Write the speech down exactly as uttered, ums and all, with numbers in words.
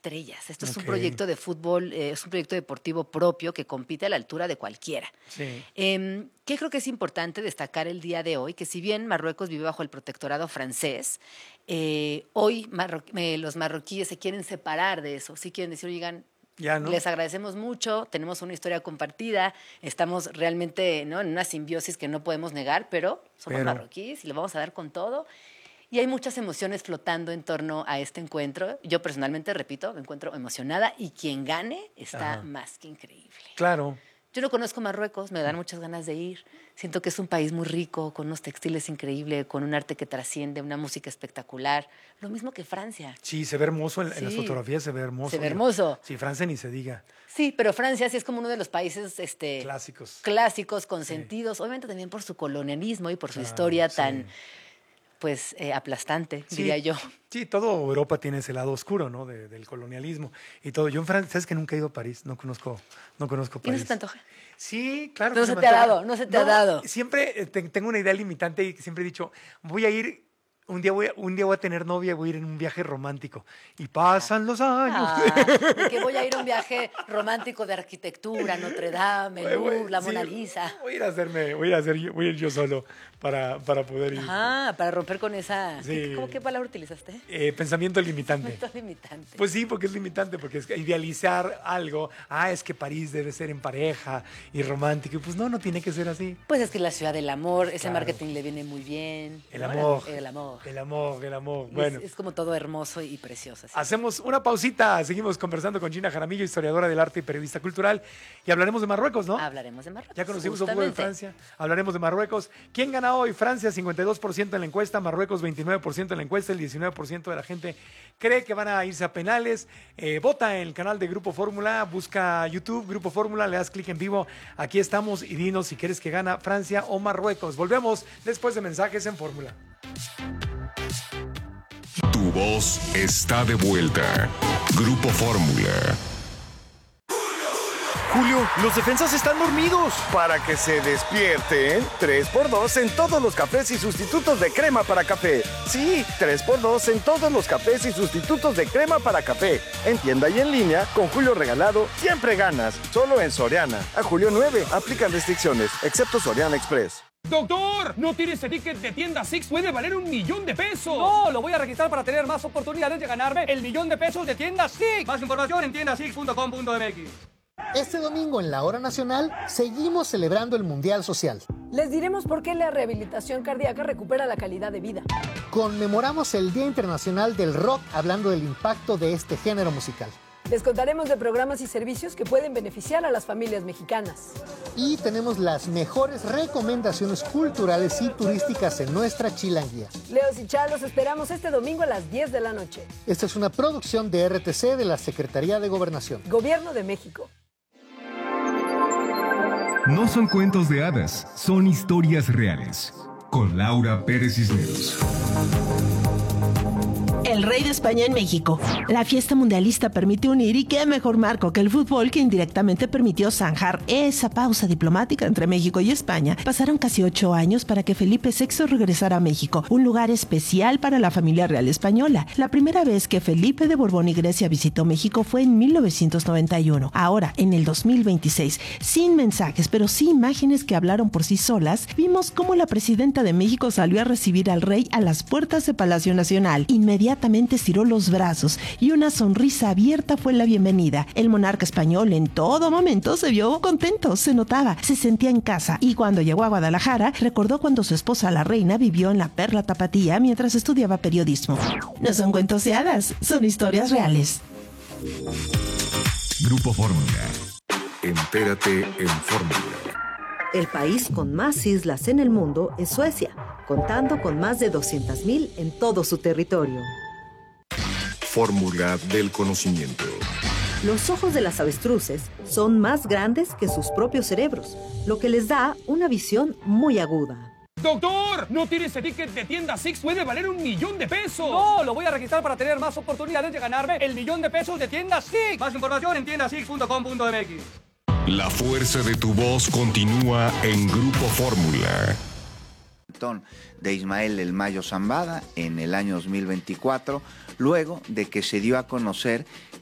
estrellas. Esto es Ok. un proyecto de fútbol, eh, es un proyecto deportivo propio que compite a la altura de cualquiera. Sí. Eh, ¿Qué creo que es importante destacar el día de hoy? Que si bien Marruecos vive bajo el protectorado francés, eh, hoy marro- eh, los marroquíes se quieren separar de eso. Sí quieren decir, oigan, Ya, ¿no? les agradecemos mucho, tenemos una historia compartida, estamos realmente, ¿no?, en una simbiosis que no podemos negar, pero somos Pero- marroquíes y lo vamos a dar con todo. Y hay muchas emociones flotando en torno a este encuentro. Yo personalmente, repito, me encuentro emocionada y quien gane está Ajá. más que increíble. Claro. Yo no conozco Marruecos, me dan muchas ganas de ir. Siento que es un país muy rico, con unos textiles increíbles, con un arte que trasciende, una música espectacular. Lo mismo que Francia. Sí, se ve hermoso en, en las Sí. fotografías, se ve hermoso. Se ve hermoso. Sí, Francia ni se diga. Sí, pero Francia sí es como uno de los países este, Clásicos. clásicos, consentidos, obviamente también por su colonialismo y por su Claro, historia sí. tan pues eh, aplastante, Sí, diría yo. Sí, todo Europa tiene ese lado oscuro, ¿no? De- del colonialismo y todo. Yo en Francia, sabes que nunca he ido a París, no conozco, no conozco ¿Y no París. se te antoja? Sí, claro. No que se me te ha antoja. dado, no se te ha dado. Siempre eh, te- tengo una idea limitante y siempre he dicho, voy a ir, un día voy a, un día voy a tener novia, voy a ir en un viaje romántico. Y pasan los años. Ah, y que voy a ir a un viaje romántico de arquitectura, Notre Dame, el Voy- voy- Louvre, la sí, Mona Lisa. Voy a ir a hacerme, voy a ir a hacer, yo- voy a ir yo solo para, para poder ir. Ajá, para romper con esa... Sí. ¿qué, cómo, ¿Qué palabra utilizaste? Eh, pensamiento limitante. Momento limitante. Pues sí, porque es limitante, porque es que idealizar algo, ah, es que París debe ser en pareja y romántico, y pues no, no tiene que ser así. Pues es que es la ciudad del amor, ese Claro. marketing le viene muy bien. El ¿no? amor. El amor. El amor, el amor. Y Bueno, Es, es como todo hermoso y precioso. así. hacemos una pausita, seguimos conversando con Gina Jaramillo, historiadora del arte y periodista cultural, y hablaremos de Marruecos, ¿no? Hablaremos de Marruecos. Ya conocimos el fútbol de justamente. Francia, hablaremos de Marruecos. ¿Quién gana hoy? Francia, cincuenta y dos por ciento en la encuesta, Marruecos, veintinueve por ciento en la encuesta, el diecinueve por ciento de la gente cree que van a irse a penales. Eh, vota en el canal de Grupo Fórmula, busca YouTube, Grupo Fórmula, le das clic en vivo, aquí estamos y dinos si quieres que gana Francia o Marruecos. Volvemos después de mensajes en Fórmula. Tu voz está de vuelta. Grupo Fórmula. Julio, los defensas están dormidos. Para que se despierten, tres por dos en todos los cafés y sustitutos de crema para café. Sí, tres por dos en todos los cafés y sustitutos de crema para café. En tienda y en línea, con Julio regalado, siempre ganas. Solo en Soriana. A julio nueve, aplican restricciones, excepto Soriana Express. ¡Doctor! ¿No tiene ese ticket de tienda Six? ¡Puede valer un millón de pesos! No, lo voy a registrar para tener más oportunidades de ganarme el millón de pesos de tienda Six. Más información en tienda six punto com punto m x. Este domingo en la Hora Nacional seguimos celebrando el Mundial Social. Les diremos por qué la rehabilitación cardíaca recupera la calidad de vida. Conmemoramos el Día Internacional del Rock hablando del impacto de este género musical. Les contaremos de programas y servicios que pueden beneficiar a las familias mexicanas. Y tenemos las mejores recomendaciones culturales y turísticas en nuestra chilanguía. Leos y Chá, los esperamos este domingo a las diez de la noche. Esta es una producción de R T C de la Secretaría de Gobernación. Gobierno de México. No son cuentos de hadas, son historias reales. Con Laura Pérez Cisneros. El rey de España en México. La fiesta mundialista permitió unir, y qué mejor marco que el fútbol, que indirectamente permitió zanjar esa pausa diplomática entre México y España. Pasaron casi ocho años para que Felipe sexto regresara a México, un lugar especial para la familia real española. La primera vez que Felipe de Borbón y Grecia visitó México fue en mil novecientos noventa y uno. Ahora, en el dos mil veintiséis, sin mensajes, pero sí imágenes que hablaron por sí solas, vimos cómo la presidenta de México salió a recibir al rey a las puertas de Palacio Nacional. Inmediatamente estiró los brazos y una sonrisa abierta fue la bienvenida. El monarca español en todo momento se vio contento, se notaba, se sentía en casa, y cuando llegó a Guadalajara recordó cuando su esposa la reina vivió en la Perla Tapatía mientras estudiaba periodismo. No son cuentos de hadas, son historias reales. Grupo Fórmula. Entérate en Fórmula. El país con más islas en el mundo es Suecia, contando con más de doscientas mil en todo su territorio. Fórmula del conocimiento. Los ojos de las avestruces son más grandes que sus propios cerebros, lo que les da una visión muy aguda. ¡Doctor! ¿No tiene ese ticket de tienda Six? ¡Puede valer un millón de pesos! No, lo voy a registrar para tener más oportunidades de ganarme el millón de pesos de tienda Six. Más información en tienda six punto com punto m x. La fuerza de tu voz continúa en Grupo Fórmula. De Ismael El Mayo Zambada en el año dos mil veinticuatro, luego de que se dio a conocer